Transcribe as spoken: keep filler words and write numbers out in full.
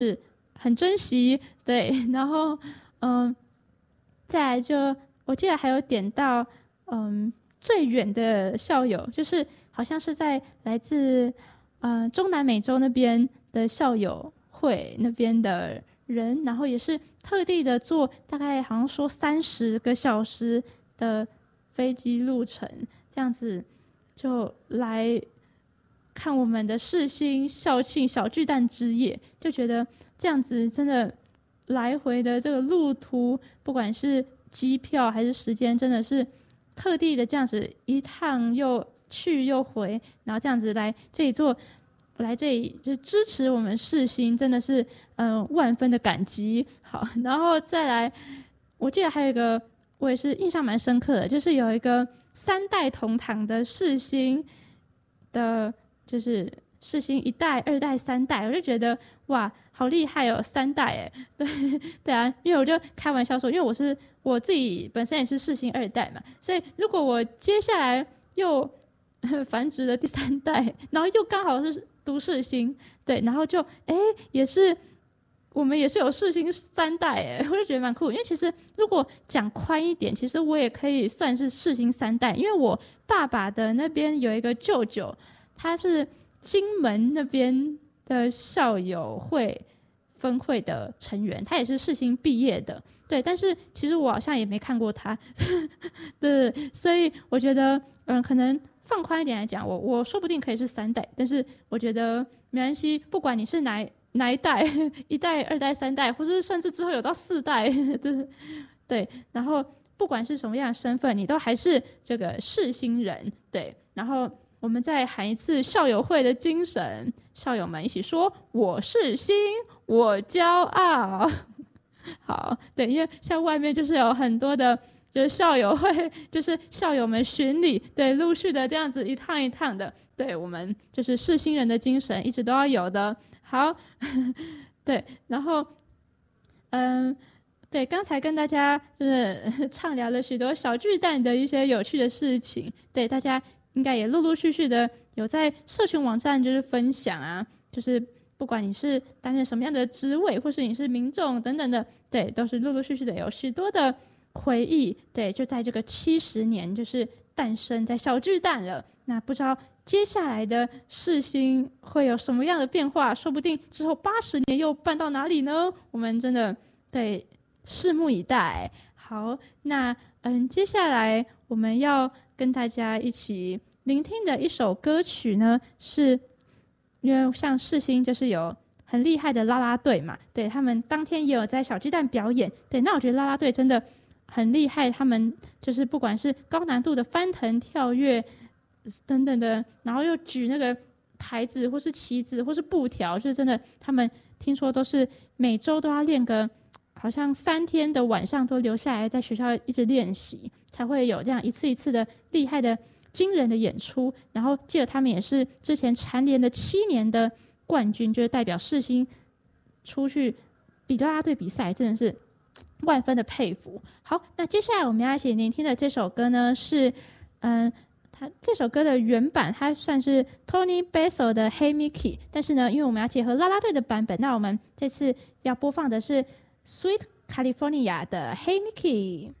很珍惜，对，然后嗯，再来就我记得还有点到嗯最远的校友，就是好像是在来自呃中南美洲那边的校友会那边的人，然后也是特地的坐大概好像说三十个小时的飞机路程，这样子就来看我们的世新校庆小巨蛋之夜，就觉得这样子真的来回的这个路途，不管是机票还是时间，真的是特地的这样子一趟又去又回，然后这样子来这里做，来这里就支持我们世新，真的是嗯、呃、万分的感激。好，然后再来，我记得还有一个我也是印象蛮深刻的，就是有一个三代同堂的世新的。就是世新一代、二代、三代，我就觉得哇，好厉害哦，三代哎，对对啊，因为我就开玩笑说，因为我是我自己本身也是世新二代嘛，所以如果我接下来又繁殖了第三代，然后又刚好是读世新，对，然后就哎也是我们也是有世新三代哎，我就觉得蛮酷，因为其实如果讲宽一点，其实我也可以算是世新三代，因为我爸爸的那边有一个舅舅。他是金门那边的校友会分会的成员，他也是世新毕业的，对。但是其实我好像也没看过他，对，所以我觉得，嗯，可能放宽一点来讲，我我说不定可以是三代，但是我觉得没关系，不管你是哪哪一代，一代、二代、三代，或是甚至之后有到四代，对对。然后不管是什么样的身份，你都还是这个世新人，对。然后。我们再喊一次校友会的精神，校友们一起说：“我世新，我骄傲。”好，对，因为像外面就是有很多的，就是校友会，就是校友们巡礼，对，陆续的这样子一趟一趟的，对，我们就是世新人的精神一直都要有的。好，对，然后，嗯。对，刚才跟大家就是畅聊了许多小巨蛋的一些有趣的事情，对大家。应该也陆陆续续的有在社群网站就是分享啊，就是不管你是担任什么样的职位，或是你是民众等等的，对，都是陆陆续续的有许多的回忆。对，就在这个七十年，就是诞生在小巨蛋了。那不知道接下来的世新会有什么样的变化？说不定之后八十年又办到哪里呢？我们真的对拭目以待。好，那嗯，接下来我们要。跟大家一起聆听的一首歌曲呢，是因为像世新就是有很厉害的啦啦队嘛，对，他们当天也有在小巨蛋表演，对，那我觉得啦啦队真的很厉害，他们就是不管是高难度的翻腾、跳跃等等的，然后又举那个牌子或是旗子或是布条，就是真的，他们听说都是每周都要练个。好像三天的晚上都留下来在学校一直练习，才会有这样一次一次的厉害的惊人的演出。然后记得他们也是之前蝉联了七年的冠军，就是代表世新出去比啦啦队比赛，真的是万分的佩服。好，那接下来我们要一起聆听的这首歌呢是，嗯，它这首歌的原版它算是 Tony Basil 的 Hey Mickey， 但是呢，因为我们要结合啦啦队的版本，那我们这次要播放的是。Sweet California 的 Hey Mickey。